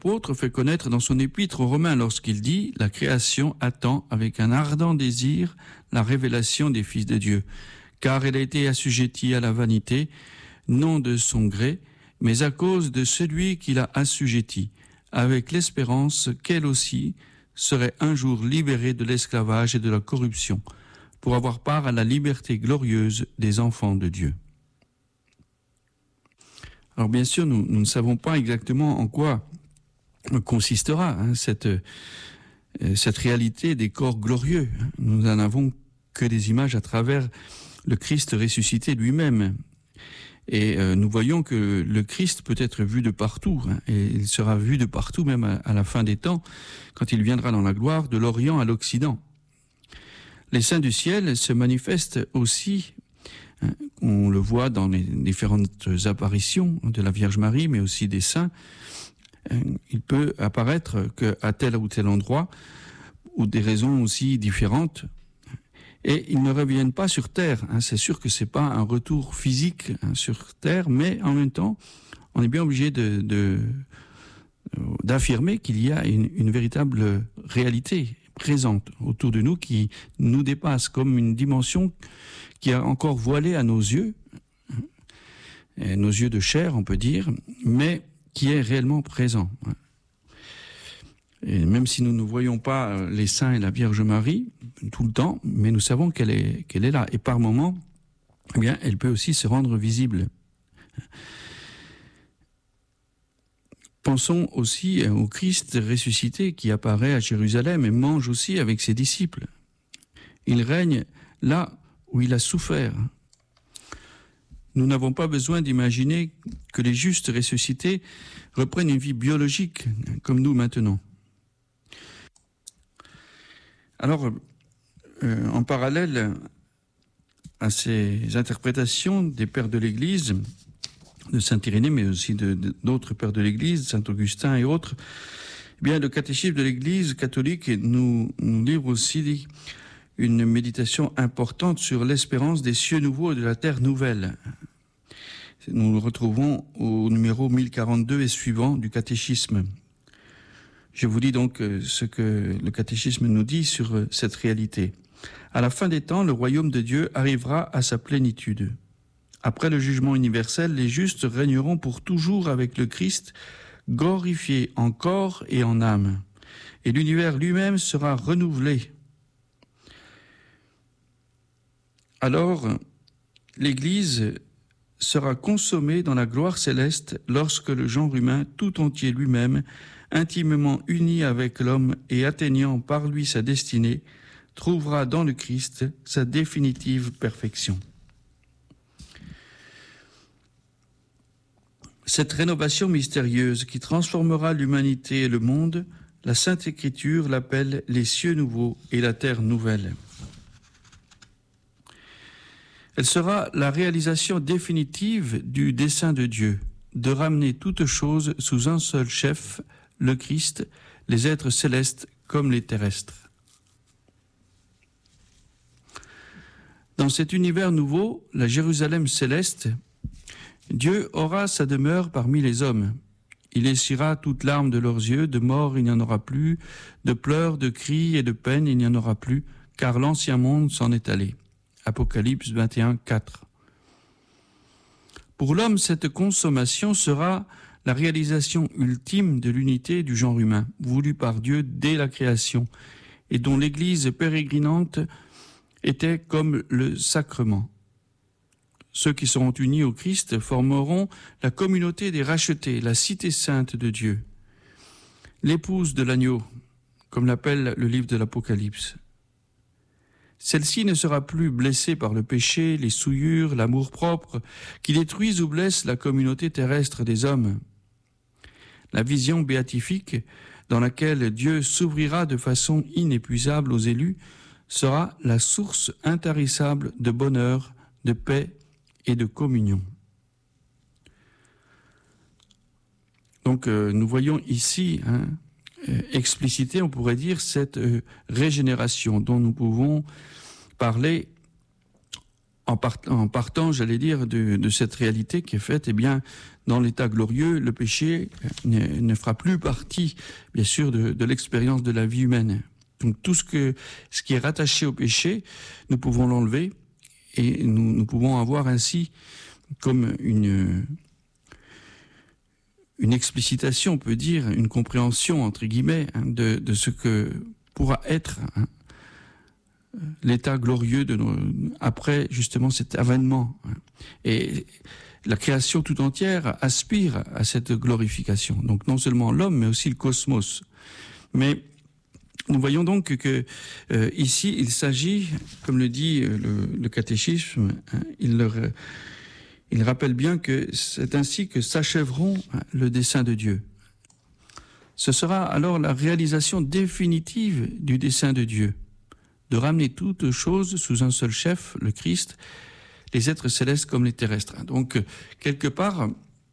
l'apôtre fait connaître dans son épître aux Romains lorsqu'il dit « La création attend avec un ardent désir la révélation des fils de Dieu, car elle a été assujettie à la vanité, non de son gré, mais à cause de celui qui l'a assujettie, avec l'espérance qu'elle aussi serait un jour libérée de l'esclavage et de la corruption, pour avoir part à la liberté glorieuse des enfants de Dieu. » Alors bien sûr, nous ne savons pas exactement en quoi consistera cette réalité des corps glorieux. Nous n'en avons que des images à travers le Christ ressuscité lui-même. Et nous voyons que le Christ peut être vu de partout, et il sera vu de partout même à la fin des temps, quand il viendra dans la gloire de l'Orient à l'Occident. Les saints du ciel se manifestent aussi, on le voit dans les différentes apparitions de la Vierge Marie, mais aussi des saints. Il peut apparaître qu'à tel ou tel endroit, ou des raisons aussi différentes, et ils ne reviennent pas sur Terre. C'est sûr que c'est pas un retour physique sur Terre, mais en même temps, on est bien obligé d'affirmer qu'il y a une véritable réalité présente autour de nous qui nous dépasse comme une dimension qui est encore voilée à nos yeux de chair, on peut dire, mais qui est réellement présent. Et même si nous ne voyons pas les saints et la Vierge Marie tout le temps, mais nous savons qu'elle est là. Et par moments, eh bien, elle peut aussi se rendre visible. Pensons aussi au Christ ressuscité qui apparaît à Jérusalem et mange aussi avec ses disciples. Il règne là où il a souffert. Nous n'avons pas besoin d'imaginer que les justes ressuscités reprennent une vie biologique comme nous maintenant. Alors, en parallèle à ces interprétations des pères de l'Église, de saint Irénée, mais aussi d'autres pères de l'Église, saint Augustin et autres, eh bien, le catéchisme de l'Église catholique nous livre aussi une méditation importante sur l'espérance des cieux nouveaux et de la terre nouvelle. Nous le retrouvons au numéro 1042 et suivant du catéchisme. Je vous dis donc ce que le catéchisme nous dit sur cette réalité. À la fin des temps, le royaume de Dieu arrivera à sa plénitude. Après le jugement universel, les justes régneront pour toujours avec le Christ, glorifié en corps et en âme. Et l'univers lui-même sera renouvelé. Alors, l'Église sera consommée dans la gloire céleste lorsque le genre humain tout entier lui-même, intimement uni avec l'homme et atteignant par lui sa destinée, trouvera dans le Christ sa définitive perfection. Cette rénovation mystérieuse qui transformera l'humanité et le monde, la Sainte Écriture l'appelle les cieux nouveaux et la terre nouvelle. Elle sera la réalisation définitive du dessein de Dieu, de ramener toutes choses sous un seul chef, le Christ, les êtres célestes comme les terrestres. Dans cet univers nouveau, la Jérusalem céleste, Dieu aura sa demeure parmi les hommes. Il essuiera toute larme de leurs yeux, de mort il n'y en aura plus, de pleurs, de cris et de peine il n'y en aura plus, car l'ancien monde s'en est allé. Apocalypse 21, 4. Pour l'homme, cette consommation sera la réalisation ultime de l'unité du genre humain, voulue par Dieu dès la création, et dont l'Église pérégrinante était comme le sacrement. Ceux qui seront unis au Christ formeront la communauté des rachetés, la cité sainte de Dieu, l'épouse de l'agneau, comme l'appelle le livre de l'Apocalypse. Celle-ci ne sera plus blessée par le péché, les souillures, l'amour-propre, qui détruisent ou blessent la communauté terrestre des hommes. La vision béatifique, dans laquelle Dieu s'ouvrira de façon inépuisable aux élus, sera la source intarissable de bonheur, de paix et de communion. Donc nous voyons ici expliciter, on pourrait dire, cette régénération dont nous pouvons parler en partant, j'allais dire, de cette réalité qui est faite, eh bien, dans l'état glorieux, le péché ne fera plus partie, bien sûr, de l'expérience de la vie humaine. Donc tout ce qui est rattaché au péché, nous pouvons l'enlever et nous pouvons avoir ainsi comme une explicitation, on peut dire, une compréhension, entre guillemets, de ce que pourra être l'état glorieux après justement cet avènement. Et la création tout entière aspire à cette glorification. Donc non seulement l'homme, mais aussi le cosmos. Mais nous voyons donc que ici, il s'agit, comme le dit le catéchisme, il rappelle bien que c'est ainsi que s'achèveront le dessein de Dieu. Ce sera alors la réalisation définitive du dessein de Dieu, de ramener toutes choses sous un seul chef, le Christ, les êtres célestes comme les terrestres. Donc, quelque part,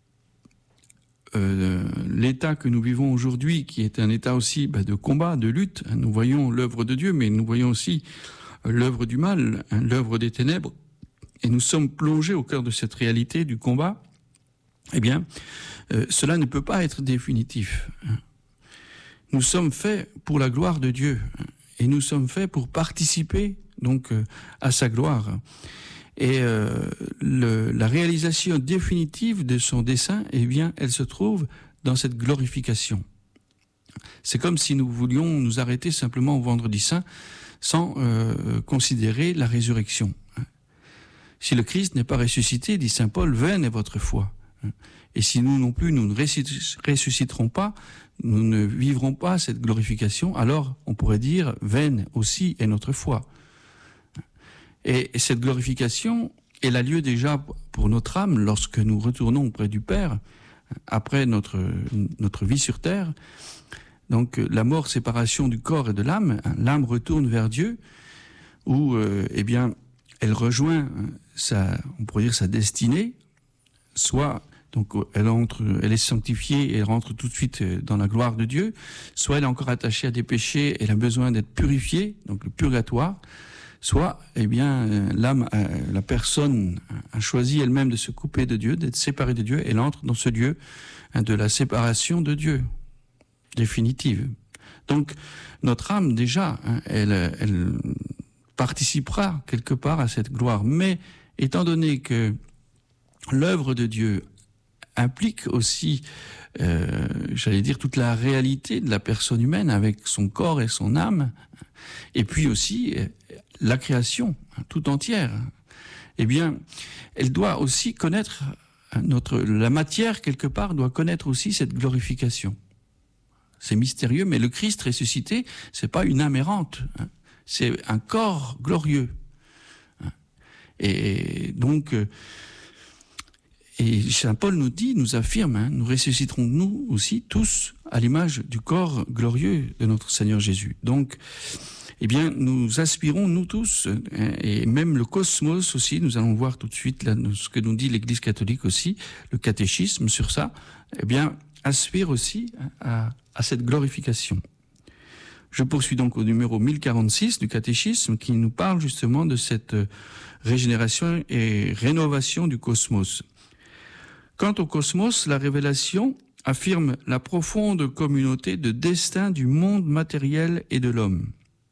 l'état que nous vivons aujourd'hui, qui est un état aussi de combat, de lutte, nous voyons l'œuvre de Dieu, mais nous voyons aussi l'œuvre du mal, l'œuvre des ténèbres, et nous sommes plongés au cœur de cette réalité du combat, eh bien, cela ne peut pas être définitif. Nous sommes faits pour la gloire de Dieu, et nous sommes faits pour participer donc à sa gloire. Et la réalisation définitive de son dessein, eh bien, elle se trouve dans cette glorification. C'est comme si nous voulions nous arrêter simplement au vendredi saint sans considérer la résurrection. Si le Christ n'est pas ressuscité, dit saint Paul, vaine est votre foi. Et si nous non plus, nous ne ressusciterons pas, nous ne vivrons pas cette glorification, alors on pourrait dire, vaine aussi est notre foi. Et cette glorification, elle a lieu déjà pour notre âme lorsque nous retournons auprès du Père, après notre vie sur terre. Donc la mort, séparation du corps et de l'âme, l'âme retourne vers Dieu, où eh bien, elle rejoint on pourrait dire sa destinée, soit donc elle est sanctifiée et elle rentre tout de suite dans la gloire de Dieu, soit elle est encore attachée à des péchés, elle a besoin d'être purifiée, donc le purgatoire, soit eh bien l'âme, la personne a choisi elle-même de se couper de Dieu, d'être séparée de Dieu, elle entre dans ce lieu de la séparation de Dieu définitive. Donc notre âme déjà, elle participera quelque part à cette gloire, mais étant donné que l'œuvre de Dieu implique aussi, j'allais dire, toute la réalité de la personne humaine avec son corps et son âme, et puis aussi la création tout entière, eh bien, elle doit aussi connaître la matière quelque part doit connaître aussi cette glorification. C'est mystérieux, mais le Christ ressuscité, c'est pas une âme errante, c'est un corps glorieux. Et donc, et saint Paul nous affirme, nous ressusciterons nous aussi tous à l'image du corps glorieux de notre Seigneur Jésus. Donc, eh bien, nous aspirons, nous tous, et même le cosmos aussi, nous allons voir tout de suite là, ce que nous dit l'Église catholique aussi, le catéchisme sur ça, eh bien, aspire aussi à cette glorification. Je poursuis donc au numéro 1046 du catéchisme qui nous parle justement de cette régénération et rénovation du cosmos. Quant au cosmos, la révélation affirme la profonde communauté de destin du monde matériel et de l'homme.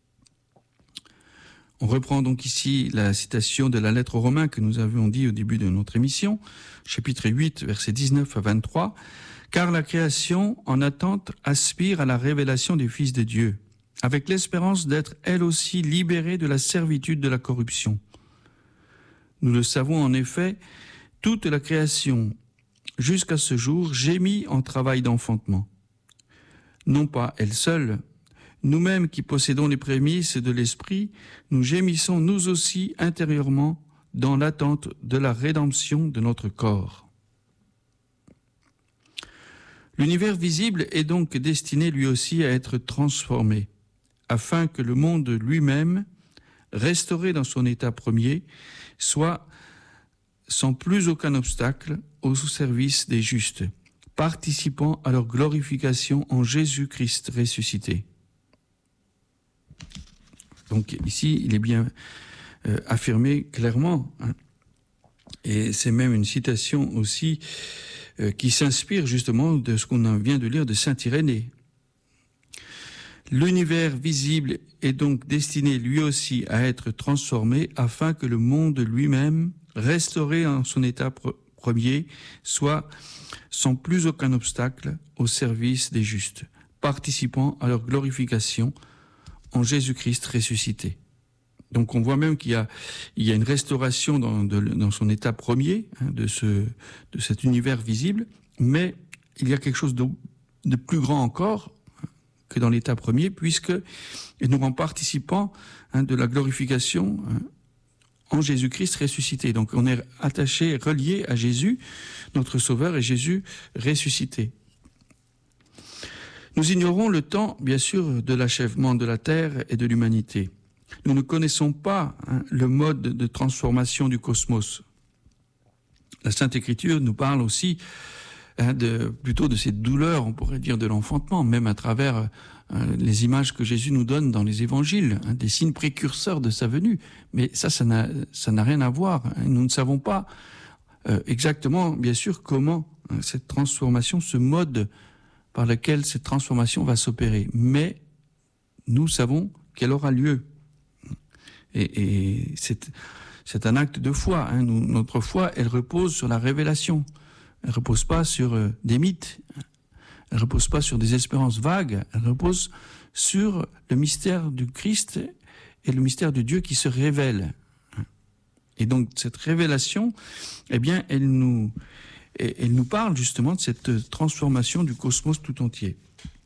On reprend donc ici la citation de la lettre aux Romains que nous avions dit au début de notre émission, chapitre 8, versets 19 à 23, « Car la création, en attente, aspire à la révélation des fils de Dieu, avec l'espérance d'être elle aussi libérée de la servitude de la corruption. Nous le savons en effet, toute la création, jusqu'à ce jour, gémit en travail d'enfantement. Non pas elle seule, nous-mêmes qui possédons les prémices de l'esprit, nous gémissons nous aussi intérieurement dans l'attente de la rédemption de notre corps. » L'univers visible est donc destiné lui aussi à être transformé, afin que le monde lui-même, restauré dans son état premier, soit sans plus aucun obstacle au service des justes, participant à leur glorification en Jésus-Christ ressuscité. Donc ici, il est bien affirmé clairement. Et c'est même une citation aussi qui s'inspire justement de ce qu'on vient de lire de saint Irénée. L'univers visible est donc destiné lui aussi à être transformé afin que le monde lui-même, restauré en son état premier, soit sans plus aucun obstacle au service des justes, participant à leur glorification en Jésus-Christ ressuscité. Donc on voit même qu'il y a une restauration dans son état premier, de cet univers visible, mais il y a quelque chose de plus grand encore que dans l'état premier, puisque il nous rend participants de la glorification en Jésus-Christ ressuscité. Donc on est attaché, relié à Jésus, notre Sauveur, et Jésus ressuscité. Nous ignorons le temps, bien sûr, de l'achèvement de la terre et de l'humanité. Nous ne connaissons pas le mode de transformation du cosmos. La Sainte Écriture nous parle aussi plutôt de ces douleurs, on pourrait dire, de l'enfantement, même à travers les images que Jésus nous donne dans les évangiles, des signes précurseurs de sa venue. Mais ça n'a rien à voir. Nous ne savons pas exactement, bien sûr, comment cette transformation, ce mode par lequel cette transformation va s'opérer. Mais nous savons qu'elle aura lieu. Et c'est un acte de foi. Notre foi, elle repose sur la révélation. Elle ne repose pas sur des mythes, elle ne repose pas sur des espérances vagues, elle repose sur le mystère du Christ et le mystère de Dieu qui se révèle. Et donc cette révélation, eh bien, elle nous parle justement de cette transformation du cosmos tout entier.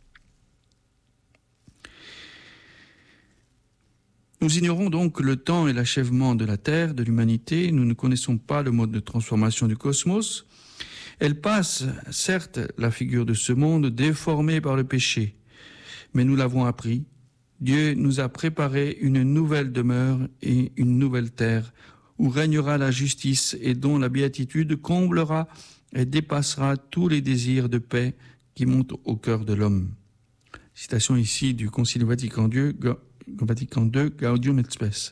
Nous ignorons donc le temps et l'achèvement de la Terre, de l'humanité. Nous ne connaissons pas le mode de transformation du cosmos. Elle passe, certes, la figure de ce monde déformé par le péché, mais nous l'avons appris. Dieu nous a préparé une nouvelle demeure et une nouvelle terre où régnera la justice et dont la béatitude comblera et dépassera tous les désirs de paix qui montent au cœur de l'homme. Citation ici du Concile Vatican II, Gaudium et Spes.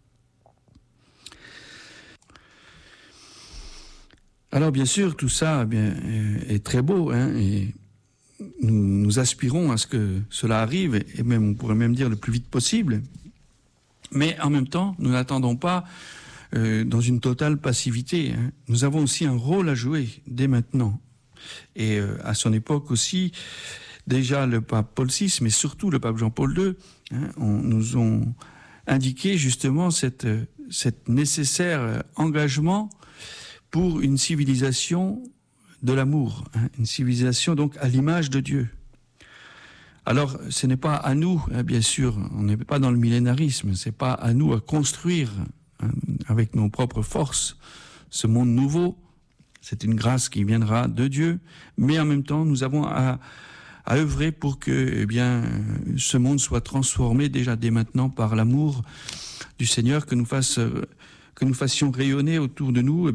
Alors bien sûr, tout ça est très beau, et nous aspirons à ce que cela arrive, et même on pourrait même dire le plus vite possible. Mais en même temps, nous n'attendons pas dans une totale passivité. Nous avons aussi un rôle à jouer dès maintenant. Et à son époque aussi, déjà le pape Paul VI, mais surtout le pape Jean-Paul II, nous ont indiqué justement cet nécessaire engagement pour une civilisation de l'amour, une civilisation donc à l'image de Dieu. Alors, ce n'est pas à nous, bien sûr, on n'est pas dans le millénarisme, c'est pas à nous à construire avec nos propres forces ce monde nouveau. C'est une grâce qui viendra de Dieu, mais en même temps, nous avons à œuvrer pour que, ce monde soit transformé déjà dès maintenant par l'amour du Seigneur, que nous fassions rayonner autour de nous,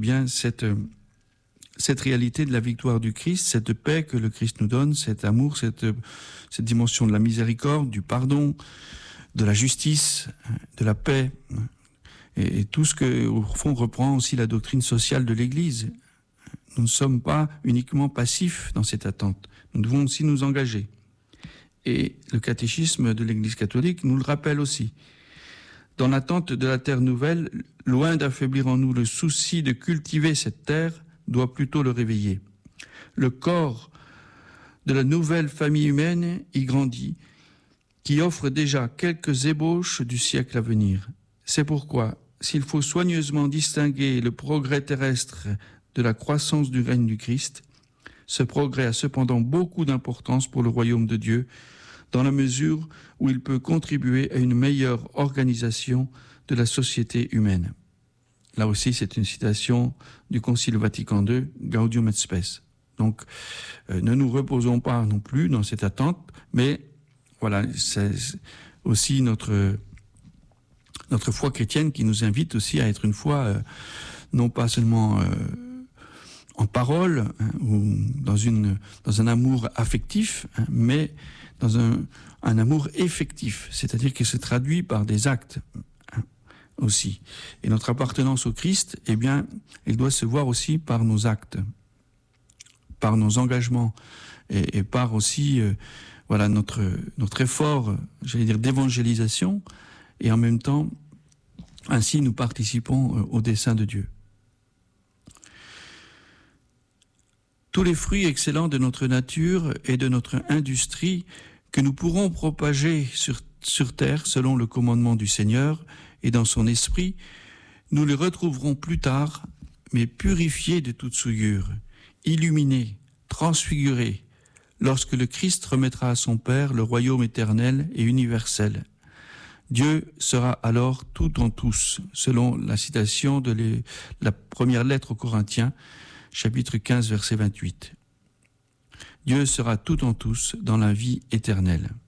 cette réalité de la victoire du Christ, cette paix que le Christ nous donne, cet amour, cette dimension de la miséricorde, du pardon, de la justice, de la paix, et tout ce que, au fond, reprend aussi la doctrine sociale de l'Église. Nous ne sommes pas uniquement passifs dans cette attente. Nous devons aussi nous engager. Et le catéchisme de l'Église catholique nous le rappelle aussi. Dans l'attente de la terre nouvelle, loin d'affaiblir en nous le souci de cultiver cette terre, doit plutôt le réveiller. Le corps de la nouvelle famille humaine y grandit, qui offre déjà quelques ébauches du siècle à venir. C'est pourquoi, s'il faut soigneusement distinguer le progrès terrestre de la croissance du règne du Christ, ce progrès a cependant beaucoup d'importance pour le royaume de Dieu, dans la mesure où il peut contribuer à une meilleure organisation de la société humaine. Là aussi, c'est une citation du Concile Vatican II, Gaudium et Spes. Donc, ne nous reposons pas non plus dans cette attente, mais voilà, c'est aussi notre foi chrétienne qui nous invite aussi à être une foi non pas seulement en parole ou dans un amour affectif, mais dans un amour effectif, c'est-à-dire qu'il se traduit par des actes aussi. Et notre appartenance au Christ, eh bien, elle doit se voir aussi par nos actes, par nos engagements et par aussi voilà, notre effort, j'allais dire, d'évangélisation, et en même temps, ainsi nous participons au dessein de Dieu. Tous les fruits excellents de notre nature et de notre industrie que nous pourrons propager sur terre selon le commandement du Seigneur et dans son esprit, nous les retrouverons plus tard, mais purifiés de toute souillure, illuminés, transfigurés, lorsque le Christ remettra à son Père le royaume éternel et universel. Dieu sera alors tout en tous, selon la citation de la première lettre aux Corinthiens, chapitre 15, verset 28. Dieu sera tout en tous dans la vie éternelle.